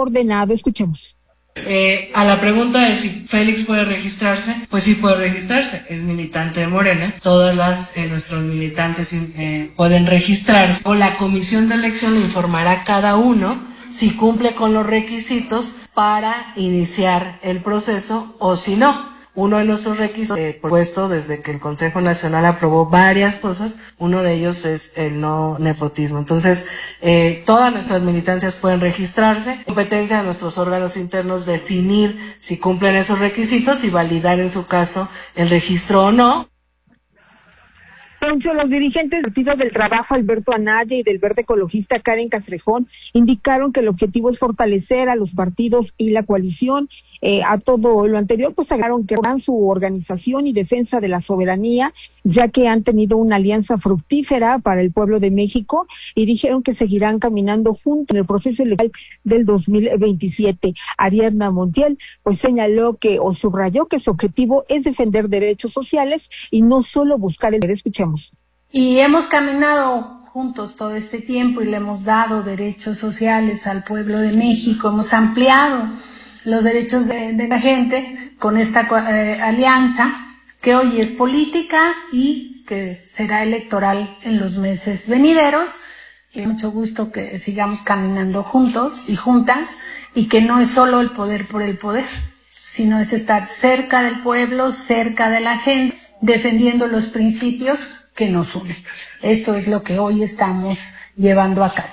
ordenado. Escuchemos. A la pregunta de si Félix puede registrarse, pues sí puede registrarse, es militante de Morena, nuestros militantes pueden registrarse, o la comisión de elección informará a cada uno si cumple con los requisitos para iniciar el proceso o si no. Uno de nuestros requisitos, puesto desde que el Consejo Nacional aprobó varias cosas, uno de ellos es el no nepotismo. Entonces, todas nuestras militancias pueden registrarse, competencia de nuestros órganos internos definir si cumplen esos requisitos y validar en su caso el registro o no. Poncho, los dirigentes del Partido del Trabajo, Alberto Anaya, y del Verde Ecologista, Karen Castrejón, indicaron que el objetivo es fortalecer a los partidos y la coalición. A todo lo anterior, pues agregaron que harán su organización y defensa de la soberanía, ya que han tenido una alianza fructífera para el pueblo de México, y dijeron que seguirán caminando juntos en el proceso electoral del 2027. Ariadna Montiel, pues señaló o subrayó que su objetivo es defender derechos sociales y no solo buscar el. Escuchemos. Y hemos caminado juntos todo este tiempo y le hemos dado derechos sociales al pueblo de México, hemos ampliado los derechos de la gente con esta alianza que hoy es política y que será electoral en los meses venideros. Y mucho gusto que sigamos caminando juntos y juntas, y que no es solo el poder por el poder, sino es estar cerca del pueblo, cerca de la gente, defendiendo los principios que nos unen. Esto es lo que hoy estamos llevando a cabo.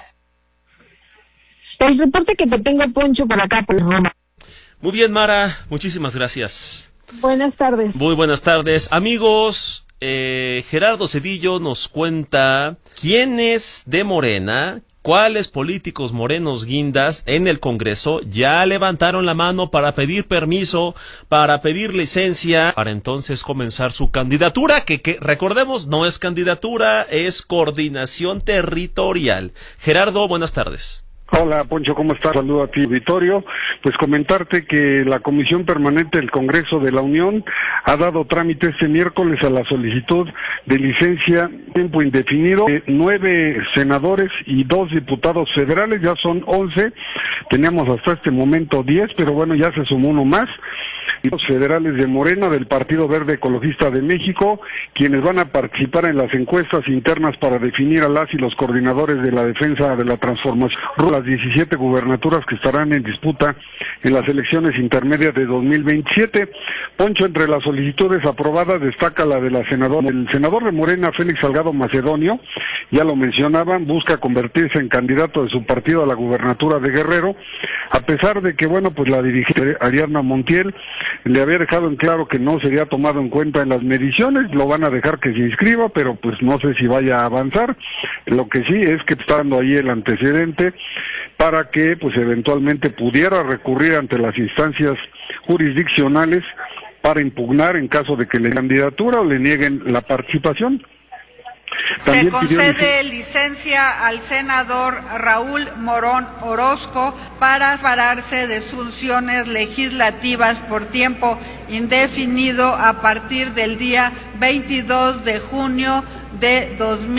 El reporte que te tengo, Poncho, por acá, por Roma. Muy bien, Mara, muchísimas gracias. Buenas tardes. Muy buenas tardes, amigos. Gerardo Zedillo nos cuenta quiénes de Morena, cuáles políticos morenos guindas en el Congreso ya levantaron la mano para pedir permiso, para pedir licencia, para entonces comenzar su candidatura, que recordemos no es candidatura, es coordinación territorial. Gerardo, buenas tardes. Hola, Poncho, ¿cómo estás? Saludo a ti, auditorio. Pues comentarte que la Comisión Permanente del Congreso de la Unión ha dado trámite este miércoles a la solicitud de licencia tiempo indefinido de 9 senadores y 2 diputados federales, ya son 11, teníamos hasta este momento 10, pero bueno, ya se sumó uno más. Los federales de Morena, del Partido Verde Ecologista de México, quienes van a participar en las encuestas internas para definir a las y los coordinadores de la defensa de la transformación, las 17 gubernaturas que estarán en disputa en las elecciones intermedias de 2027. Poncho, entre las solicitudes aprobadas destaca la de la senadora, el senador de Morena, Félix Salgado Macedonio, ya lo mencionaban, busca convertirse en candidato de su partido a la gubernatura de Guerrero, a pesar de que, bueno, pues la dirigente Ariadna Montiel le había dejado en claro que no sería tomado en cuenta en las mediciones, lo van a dejar que se inscriba, pero pues no sé si vaya a avanzar. Lo que sí es que está dando ahí el antecedente para que pues eventualmente pudiera recurrir ante las instancias jurisdiccionales para impugnar en caso de que le candidatura o le nieguen la participación. También se concede licencia al senador Raúl Morón Orozco para separarse de sus funciones legislativas por tiempo indefinido a partir del día 22 de junio de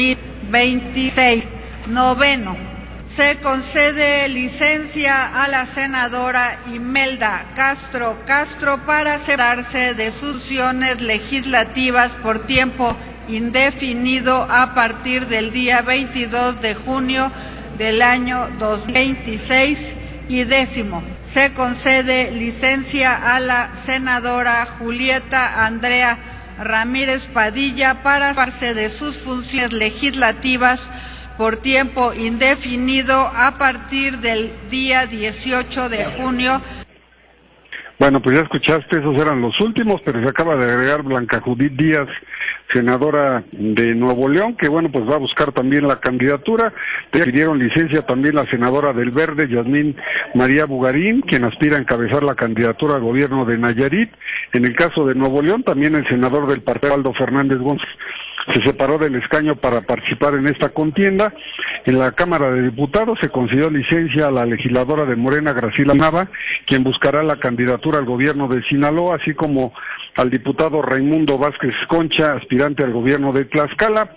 2026. Noveno, se concede licencia a la senadora Imelda Castro para separarse de sus funciones legislativas por tiempo indefinido a partir del día 22 de junio del año 2026. Y décimo, se concede licencia a la senadora Julieta Andrea Ramírez Padilla para separarse de sus funciones legislativas por tiempo indefinido a partir del día 18 de junio. Bueno, pues ya escuchaste, esos eran los últimos, pero se acaba de agregar Blanca Judith Díaz, senadora de Nuevo León, que bueno, pues va a buscar también la candidatura. Pidieron licencia también la senadora del Verde, Yasmín María Bugarín, quien aspira a encabezar la candidatura al gobierno de Nayarit. En el caso de Nuevo León, también el senador del partido, Aldo Fernández González, se separó del escaño para participar en esta contienda. En la Cámara de Diputados se concedió licencia a la legisladora de Morena, Graciela Nava, quien buscará la candidatura al gobierno de Sinaloa, así como al diputado Raimundo Vázquez Concha, aspirante al gobierno de Tlaxcala.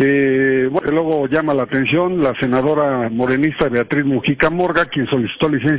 Bueno, luego llama la atención la senadora morenista Beatriz Mujica Morga, quien solicitó licencia